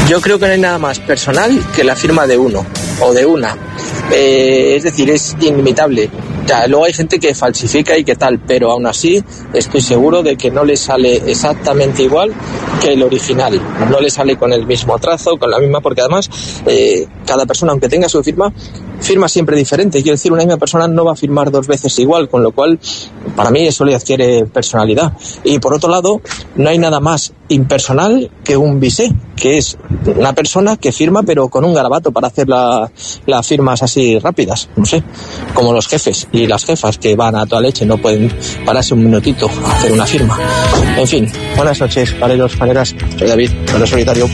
Yo creo que no hay nada más personal que la firma de uno o de una. Es decir, es inimitable. Ya, luego hay gente que falsifica y que tal, pero aún así estoy seguro de que no le sale exactamente igual que el original. No le sale con el mismo trazo, con la misma, porque además cada persona, aunque tenga su firma siempre diferente. Quiero decir, una misma persona no va a firmar 2 veces igual, con lo cual para mí eso le adquiere personalidad. Y por otro lado, no hay nada más impersonal que un visé, que es una persona que firma pero con un garabato para hacer las firmas así rápidas, no sé, como los jefes y las jefas que van a toda leche, no pueden pararse un minutito a hacer una firma. En fin, buenas noches, fareros, fareras. Soy David, farero solitario.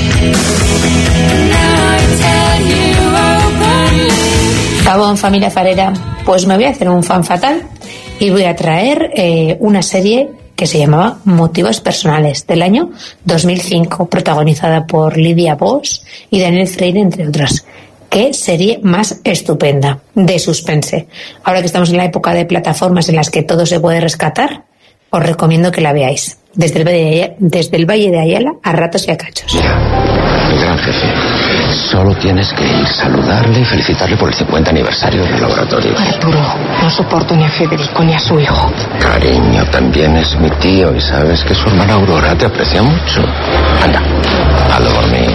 Gabón, familia farera, pues me voy a hacer un fan fatal y voy a traer una serie que se llamaba Motivos Personales, del año 2005, protagonizada por Lidia Bosch y Daniel Freire, entre otras. Qué serie más estupenda, de suspense. Ahora que estamos en la época de plataformas en las que todo se puede rescatar, os recomiendo que la veáis. Desde el Valle de Ayala a ratos y a cachos. Mira, mi gran jefe, solo tienes que ir, saludarle y felicitarle por el 50 aniversario del laboratorio. Arturo, no soporto ni a Federico ni a su hijo. Cariño, también es mi tío y sabes que su hermana Aurora te aprecia mucho. Anda, a dormir.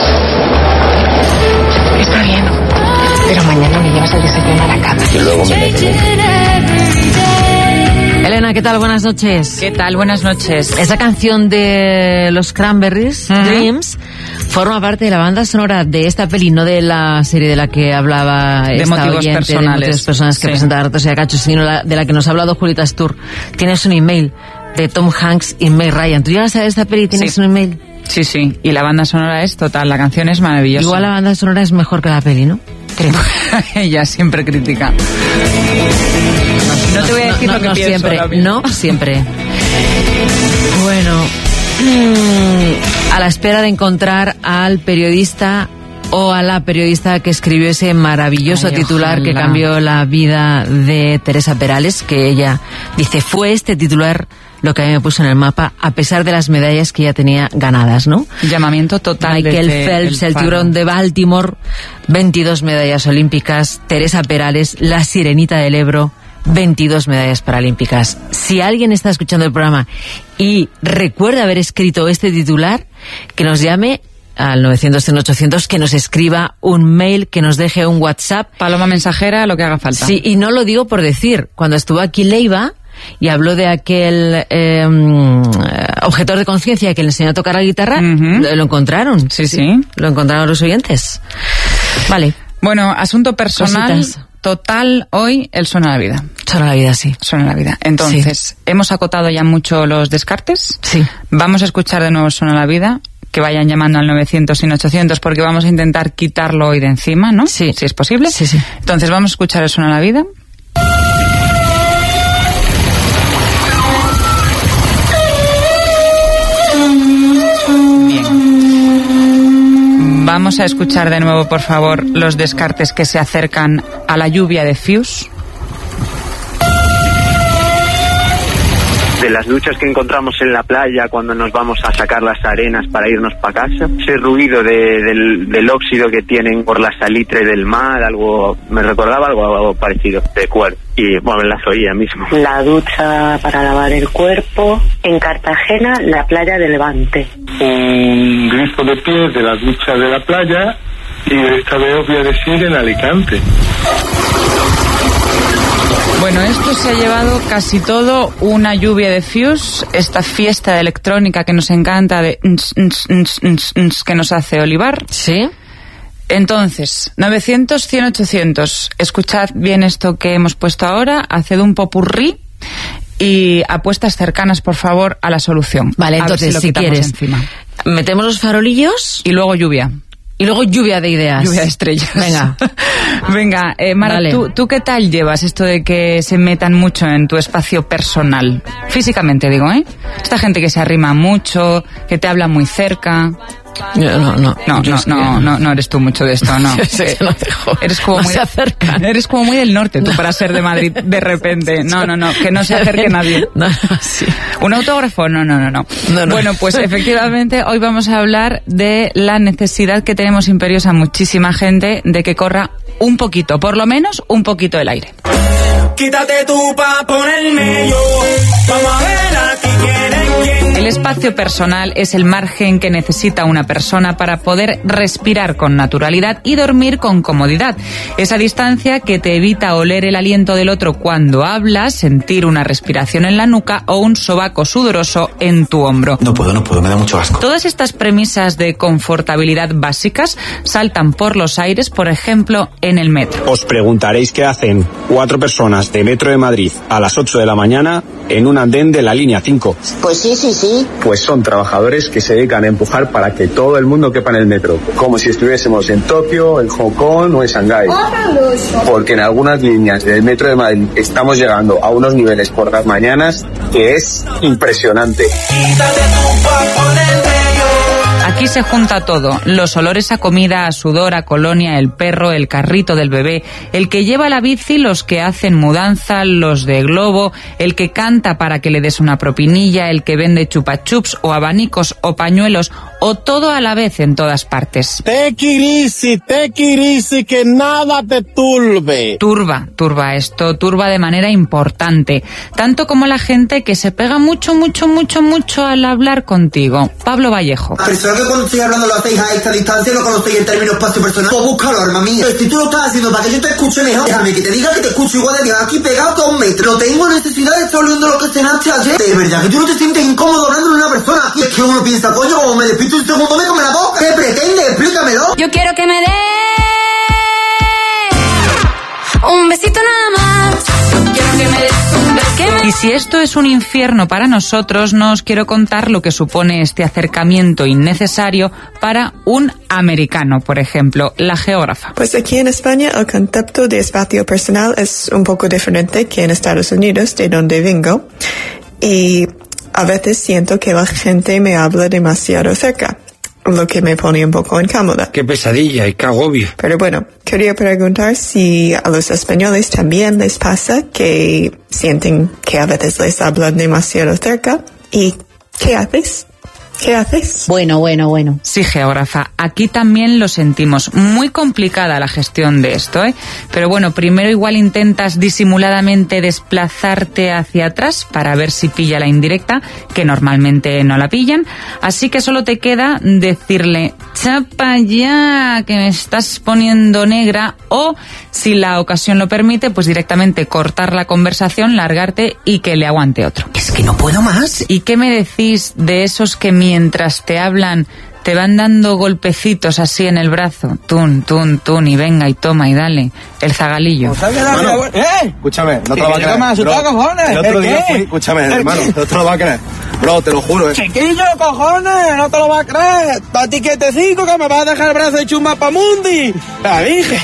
Está bien, pero mañana me llevas el desayuno a la cama. Y luego me metes. Elena, ¿qué tal? Buenas noches. ¿Qué tal? Buenas noches. Esa canción de los Cranberries, Dreams, forma parte de la banda sonora de esta peli, no de la serie de la que hablaba de esta motivos oyente, personales. de motivos personales que presenta Ratos y a Cachos, sino de la que nos ha hablado Julita Astur. Tienes un email de Tom Hanks y Meg Ryan. ¿Tú llegas a ver esta peli y tienes un email? Sí, sí. Y la banda sonora es total. La canción es maravillosa. Igual la banda sonora es mejor que la peli, ¿no? Creo. Ella siempre critica. No te voy a decir lo que pienso. Siempre, no siempre. Bueno, a la espera de encontrar al periodista o a la periodista que escribió ese maravilloso titular ojalá. Que cambió la vida de Teresa Perales, que ella dice, fue este titular lo que a mí me puso en el mapa, a pesar de las medallas que ya tenía ganadas, ¿no? Llamamiento total. Michael Phelps, el tiburón de Baltimore, 22 medallas olímpicas. Teresa Perales, la sirenita del Ebro, 22 medallas paralímpicas. Si alguien está escuchando el programa y recuerda haber escrito este titular, que nos llame al 900-800, que nos escriba un mail, que nos deje un WhatsApp. Paloma mensajera, lo que haga falta. Sí, y no lo digo por decir. Cuando estuvo aquí Leiva y habló de aquel objetor de conciencia que le enseñó a tocar la guitarra, lo encontraron. Sí, sí. Lo encontraron los oyentes. Vale. Bueno, asunto personal. Cositas. Total, hoy el Suena la Vida. Suena la vida, sí. Suena la Vida. Entonces, sí. Hemos acotado ya mucho los descartes. Sí. Vamos a escuchar de nuevo Suena la Vida. Que vayan llamando al 900 y 800 porque vamos a intentar quitarlo hoy de encima, ¿no? Sí. Si es posible. Sí, sí. Entonces vamos a escuchar el Suena la Vida. Bien. Vamos a escuchar de nuevo, por favor, los descartes que se acercan a la lluvia de Fuse. De las duchas que encontramos en la playa cuando nos vamos a sacar las arenas para irnos para casa, ese ruido del óxido que tienen por la salitre del mar, algo me recordaba algo parecido de cuerpo, y bueno, las oía mismo. La ducha para lavar el cuerpo en Cartagena, la playa de Levante. Un grifo de pies de la ducha de la playa, y esta vez os voy a decir en Alicante. Bueno, esto se ha llevado casi todo una lluvia de Fuse, esta fiesta de electrónica que nos encanta, de que nos hace Olivar. Sí. Entonces, 900, 100, 800. Escuchad bien esto que hemos puesto ahora, haced un popurrí y apuestas cercanas, por favor, a la solución. Vale, entonces, si quieres, encima. Metemos los farolillos y luego lluvia. Y luego lluvia de ideas. Lluvia de estrellas. Venga. Venga, Mara, ¿tú qué tal llevas esto de que se metan mucho en tu espacio personal? Físicamente, digo, ¿eh? Esta gente que se arrima mucho, que te habla muy cerca. No eres tú mucho de esto, no. Eres como muy del norte, tú, para ser de Madrid de repente. No, que no se acerque nadie. Sí. ¿Un autógrafo? No. Bueno, pues efectivamente hoy vamos a hablar de la necesidad que tenemos imperiosa muchísima gente de que corra un poquito, por lo menos un poquito el aire. Quítate tú pa' ponerme yo. Vamos a ver aquí quién. El espacio personal es el margen que necesita una persona para poder respirar con naturalidad y dormir con comodidad. Esa distancia que te evita oler el aliento del otro cuando hablas, sentir una respiración en la nuca o un sobaco sudoroso en tu hombro. No puedo, me da mucho asco. Todas estas premisas de confortabilidad básicas saltan por los aires, por ejemplo, en el metro. Os preguntaréis qué hacen 4 personas de Metro de Madrid a las 8 de la mañana en un andén de la línea 5. Pues sí. Pues son trabajadores que se dedican a empujar para que todo el mundo quepa en el metro, como si estuviésemos en Tokio, en Hong Kong o en Shanghái. Porque en algunas líneas del Metro de Madrid estamos llegando a unos niveles por las mañanas que es impresionante. Aquí se junta todo, los olores a comida, a sudor, a colonia, el perro, el carrito del bebé, el que lleva la bici, los que hacen mudanza, los de globo, el que canta para que le des una propinilla, el que vende chupachups o abanicos o pañuelos, o todo a la vez en todas partes. Take it easy, que nada te turbe. Turba esto, turba de manera importante, tanto como la gente que se pega mucho al hablar contigo. Pablo Vallejo. Que cuando estoy hablando lo hacéis a esta distancia, no conocéis el término espacio personal. Pues búscalo, arma mía. Pero si tú lo estás haciendo para que yo te escuche mejor, déjame que te diga que te escucho igual de bien aquí pegado 2 metros. No tengo necesidad de estar oliendo lo que cenaste ayer. De verdad que tú no te sientes incómodo hablando de una persona aquí. Es que uno piensa, coño, como me despisto un segundo, me come la boca. ¿Qué pretende? Explícamelo. Yo quiero que me dé un besito nada más. Quiero que me des un beso. Y si esto es un infierno para nosotros, no os quiero contar lo que supone este acercamiento innecesario para un americano, por ejemplo, la geógrafa. Pues aquí en España el concepto de espacio personal es un poco diferente que en Estados Unidos, de donde vengo, y a veces siento que la gente me habla demasiado cerca, lo que me pone un poco incómoda. Qué pesadilla y qué agobio. Pero bueno, quería preguntar si a los españoles también les pasa que sienten que a veces les hablan demasiado cerca. ¿Y qué haces? ¿Qué haces? Bueno. Sí, geógrafa, aquí también lo sentimos. Muy complicada la gestión de esto, ¿eh? Pero bueno, primero igual intentas disimuladamente desplazarte hacia atrás para ver si pilla la indirecta, que normalmente no la pillan. Así que solo te queda decirle, chapa ya, que me estás poniendo negra, o, si la ocasión lo permite, pues directamente cortar la conversación, largarte y que le aguante otro. Es que no puedo más. ¿Y qué me decís de esos que mientras te hablan te van dando golpecitos así en el brazo? Tun, y venga, y toma, y dale. El zagalillo. Hermano, escúchame, no te lo va a creer. El otro día fui, escúchame, hermano, no te lo va a creer. Bro, te lo juro, Chiquillo, cojones, no te lo va a creer. A ti que te digo que me vas a dejar el brazo hecho un mapamundi. La dije.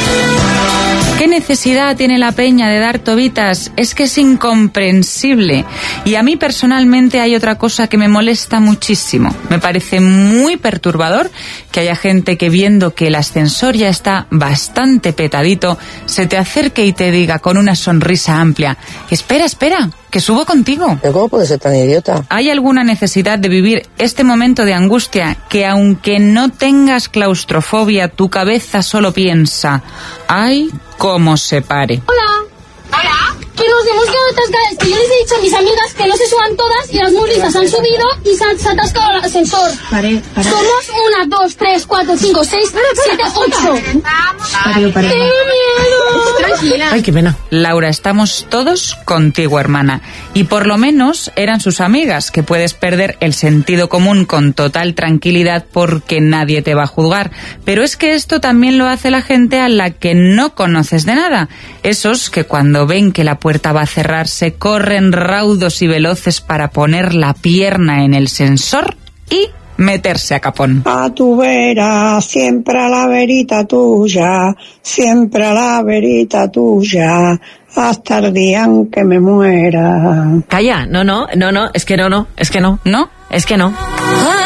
¿Qué necesidad tiene la peña de dar tobitas? Es que es incomprensible. Y a mí personalmente hay otra cosa que me molesta muchísimo. Me parece muy perturbador que haya gente que, viendo que el ascensor ya está bastante petadito, se te acerque y te diga con una sonrisa amplia, espera, que subo contigo. ¿Pero cómo puedes ser tan idiota? ¿Hay alguna necesidad de vivir este momento de angustia que, aunque no tengas claustrofobia, tu cabeza solo piensa, ay, cómo se pare? Hola. Que nos hemos quedado atascadas, que yo les he dicho a mis amigas que no se suban todas y las muslitas han subido y se ha atascado el ascensor. Pare. Somos 1, 2, 3, 4, 5, 6, 7, 8. Pare. ¡Qué miedo! Tranquila. Ay, qué pena. Laura, estamos todos contigo, hermana. Y por lo menos eran sus amigas, que puedes perder el sentido común con total tranquilidad porque nadie te va a juzgar. Pero es que esto también lo hace la gente a la que no conoces de nada. Esos que cuando ven que la puerta va a cerrarse, corren raudos y veloces para poner la pierna en el sensor y meterse a capón. A tu vera, siempre a la verita tuya, siempre a la verita tuya, hasta el día en que me muera. Calla, no, es que no. ¿No? Es que no.